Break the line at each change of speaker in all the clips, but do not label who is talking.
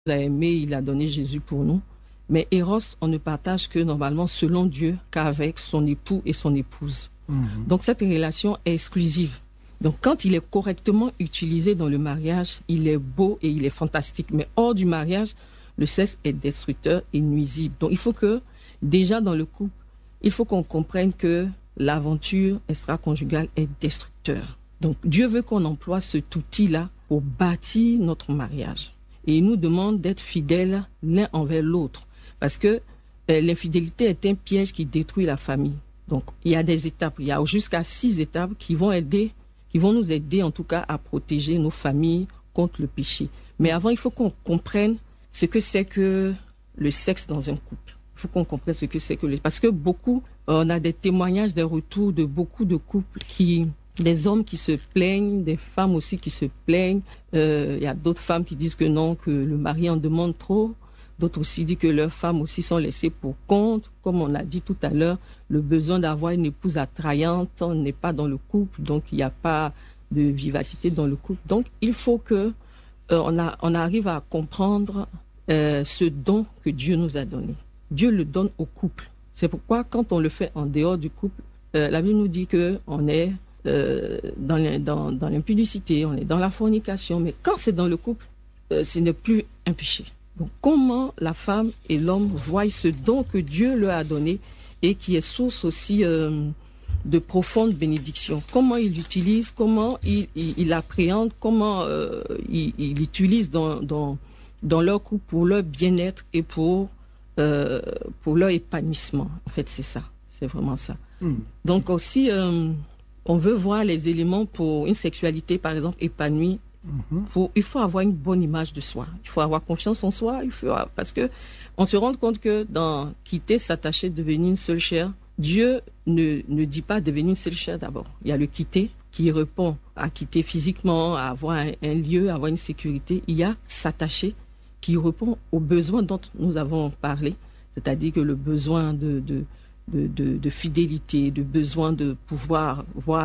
a aimé, il a donné Jésus pour nous. Mais Eros, on ne partage que normalement selon Dieu qu'avec son époux et son épouse. Donc cette relation est exclusive. Donc quand il est correctement utilisé dans le mariage, il est beau et il est fantastique. Mais hors du mariage, le sexe est destructeur et nuisible. Donc il faut que, déjà dans le couple, il faut qu'on comprenne que l'aventure extra-conjugale est destructeur. Donc Dieu veut qu'on emploie cet outil-là pour bâtir notre mariage. Et il nous demande d'être fidèles l'un envers l'autre. Parce que l'infidélité est un piège qui détruit la famille. Donc il y a des étapes, il y a jusqu'à 6 étapes qui vont nous aider en tout cas à protéger nos familles contre le péché. Mais avant, il faut qu'on comprenne ce que c'est que le sexe dans un couple. Il faut qu'on comprenne ce que c'est que parce que on a des témoignages, des retours de beaucoup de couples des hommes qui se plaignent, des femmes aussi qui se plaignent. Il y a d'autres femmes qui disent que non, que le mari en demande trop. D'autres aussi disent que leurs femmes aussi sont laissées pour compte. Comme on l'a dit tout à l'heure, le besoin d'avoir une épouse attrayante n'est pas dans le couple, donc il n'y a pas de vivacité dans le couple. Donc il faut que on arrive à comprendre ce don que Dieu nous a donné. Dieu le donne au couple. C'est pourquoi quand on le fait en dehors du couple, la Bible nous dit que on est dans l'impudicité, on est dans la fornication. Mais quand c'est dans le couple, ce n'est plus un péché. Donc, comment la femme et l'homme voient ce don que Dieu leur a donné et qui est source aussi de profonde bénédiction. Comment ils l'utilisent, comment ils l'appréhendent, comment ils l'utilisent dans leur couple pour leur bien-être et pour leur épanouissement. En fait, c'est ça. C'est vraiment ça. Donc aussi, on veut voir les éléments pour une sexualité, par exemple, épanouie. Il faut avoir une bonne image de soi. Il faut avoir confiance en soi. Parce que on se rend compte que dans quitter, s'attacher, devenir une seule chair, Dieu ne dit pas devenir une seule chair d'abord. Il y a le quitter qui répond à quitter physiquement, à avoir un lieu, à avoir une sécurité. Il y a s'attacher qui répond aux besoins dont nous avons parlé, c'est-à-dire que le besoin de fidélité, de besoin de pouvoir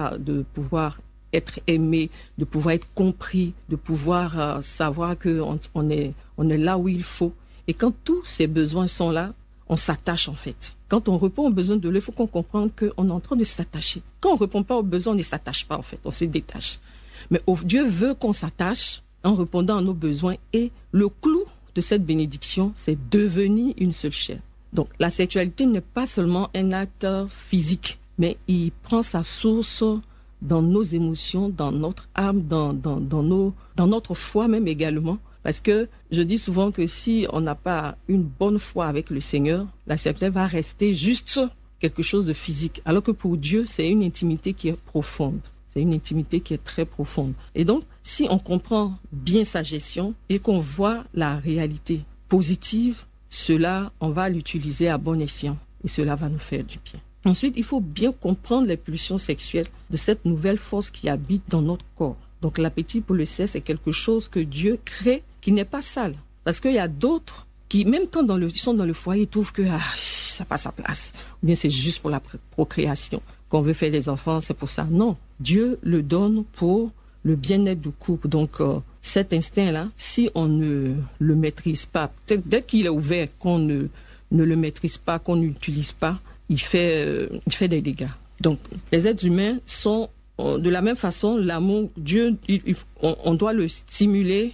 être aimé, de pouvoir être compris, de pouvoir savoir qu'on est là où il faut. Et quand tous ces besoins sont là, on s'attache en fait. Quand on répond aux besoins de l'autre, il faut qu'on comprenne qu'on est en train de s'attacher. Quand on ne répond pas aux besoins, on ne s'attache pas en fait, on se détache. Mais Dieu veut qu'on s'attache en répondant à nos besoins. Et le clou de cette bénédiction, c'est devenir une seule chair. Donc la sexualité n'est pas seulement un acte physique, mais il prend sa source dans nos émotions, dans notre âme, dans notre foi même également. Parce que je dis souvent que si on n'a pas une bonne foi avec le Seigneur, la sexualité va rester juste quelque chose de physique. Alors que pour Dieu, c'est une intimité qui est profonde. C'est une intimité qui est très profonde. Et donc, si on comprend bien sa gestion et qu'on voit la réalité positive, cela, on va l'utiliser à bon escient. Et cela va nous faire du bien. Ensuite, il faut bien comprendre les pulsions sexuelles de cette nouvelle force qui habite dans notre corps. Donc l'appétit pour le sexe est quelque chose que Dieu crée qui n'est pas sale. Parce qu'il y a d'autres qui, même quand ils sont dans le foyer, ils trouvent que ça n'a pas sa place. Ou bien c'est juste pour la procréation. Qu'on veut faire des enfants, c'est pour ça. Non, Dieu le donne pour le bien-être du couple. Donc cet instinct-là, si on ne le maîtrise pas, dès qu'il est ouvert, qu'on ne le maîtrise pas, qu'on ne l'utilise pas, il fait des dégâts. Donc, les êtres humains sont, de la même façon, l'amour, Dieu, on doit le stimuler,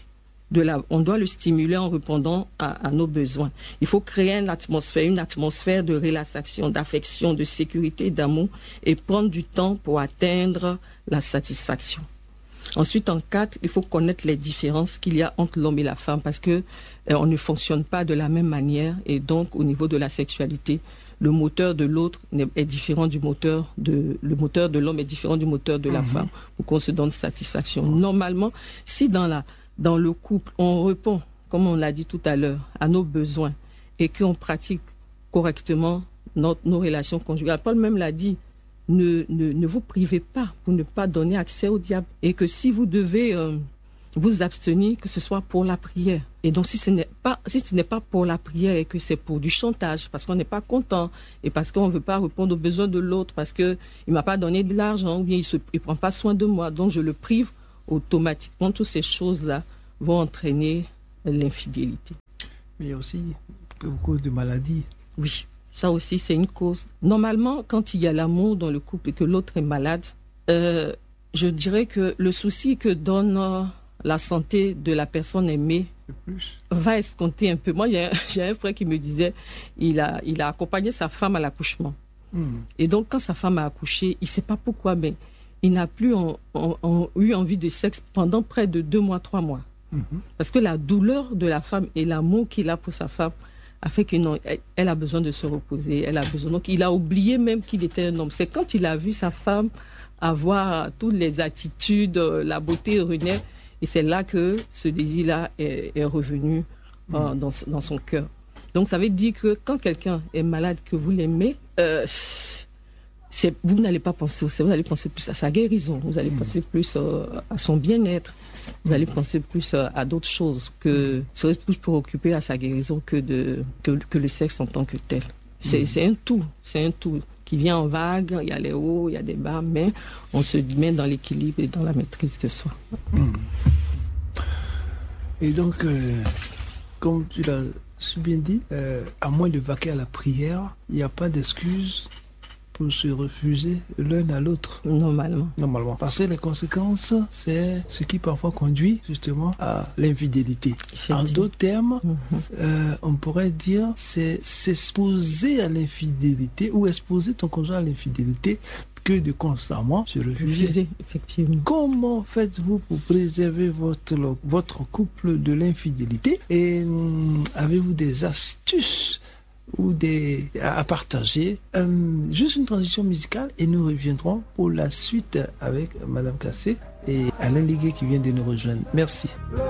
en répondant à nos besoins. Il faut créer une atmosphère de relaxation, d'affection, de sécurité, d'amour, et prendre du temps pour atteindre la satisfaction. Ensuite, en 4, il faut connaître les différences qu'il y a entre l'homme et la femme, parce que on ne fonctionne pas de la même manière, et donc, au niveau de la sexualité, le moteur de l'autre est différent le moteur de l'homme est différent du moteur de la femme, pour qu'on se donne satisfaction. Normalement, si dans le couple, on répond, comme on l'a dit tout à l'heure, à nos besoins et qu'on pratique correctement nos relations conjugales, Paul même l'a dit, ne vous privez pas pour ne pas donner accès au diable. Et que si vous devez vous abstenir, que ce soit pour la prière. Et donc, si ce n'est pas pour la prière et que c'est pour du chantage, parce qu'on n'est pas content et parce qu'on ne veut pas répondre aux besoins de l'autre, parce qu'il ne m'a pas donné de l'argent ou bien il ne prend pas soin de moi, donc je le prive automatiquement. Toutes ces choses-là vont entraîner l'infidélité.
Mais il y a aussi beaucoup de maladies.
Oui, ça aussi c'est une cause. Normalement, quand il y a l'amour dans le couple et que l'autre est malade, je dirais que le souci que donne la santé de la personne aimée va escompter un peu. Moi, j'ai un frère qui me disait, il a accompagné sa femme à l'accouchement. Et donc, quand sa femme a accouché, il ne sait pas pourquoi, mais il n'a plus eu envie de sexe pendant près de 2 mois, 3 mois. Parce que la douleur de la femme et l'amour qu'il a pour sa femme a fait qu'elle a besoin de se reposer. Elle a besoin. Donc, il a oublié même qu'il était un homme. C'est quand il a vu sa femme avoir toutes les attitudes, la beauté urinaire, et c'est là que ce désir-là est revenu dans son cœur. Donc, ça veut dire que quand quelqu'un est malade, que vous l'aimez, vous n'allez pas penser au sexe, vous allez penser plus à sa guérison, vous allez penser plus à son bien-être, vous allez penser plus à d'autres choses, que serait plus préoccupé à sa guérison que le sexe en tant que tel. C'est un tout qui vient en vague, il y a les hauts, il y a des bas, mais on se met dans l'équilibre et dans la maîtrise que ce soit.
Et donc, comme tu l'as si bien dit, à moins de vaquer à la prière, il n'y a pas d'excuse pour se refuser l'un à l'autre.
Normalement.
Parce que les conséquences, c'est ce qui parfois conduit justement à l'infidélité. En d'autres termes, on pourrait dire c'est s'exposer à l'infidélité ou exposer ton conjoint à l'infidélité que de constamment se refuser.
Effectivement.
Comment faites-vous pour préserver votre couple de l'infidélité? Et avez-vous des astuces ou à partager? Juste une transition musicale et nous reviendrons pour la suite avec Madame Cassé et Alain Liguet qui vient de nous rejoindre. Merci.